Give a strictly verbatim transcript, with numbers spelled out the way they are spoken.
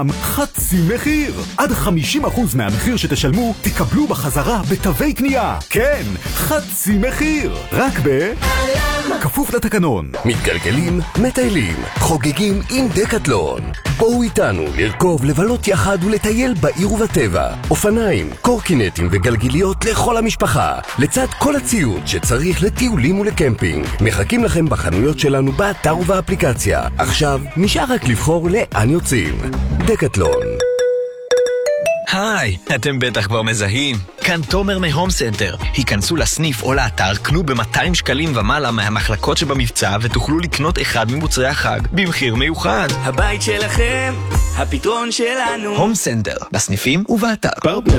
חצי מחיר. עד חמישים אחוז מהמחיר שתשלמו תקבלו בחזרה בתווי קנייה. כן, חצי מחיר. רק ב... כפוף לתקנון. מתגלגלים, מטיילים, חוגגים עם דקטלון. בואו איתנו לרכוב, לבלות יחד ולטייל בעיר ובטבע. אופניים, קורקינטים וגלגיליות לכל המשפחה, לצד כל הציוד שצריך לטיולים ולקמפינג. מחכים לכם בחנויות שלנו באתר ובאפליקציה. עכשיו נשאר רק לבחור לאן יוצאים. דקטלון. היי, אתם בטח כבר מזהים. כאן תומר מהום סנטר. היכנסו לסניף או לאתר, קנו ב-מאתיים שקלים ומעלה מהמחלקות שבמבצע ותוכלו לקנות אחד ממוצרי החג במחיר מיוחד. הבית שלכם, הפתרון שלנו. הום סנטר, בסניפים ובאתר. פרטנר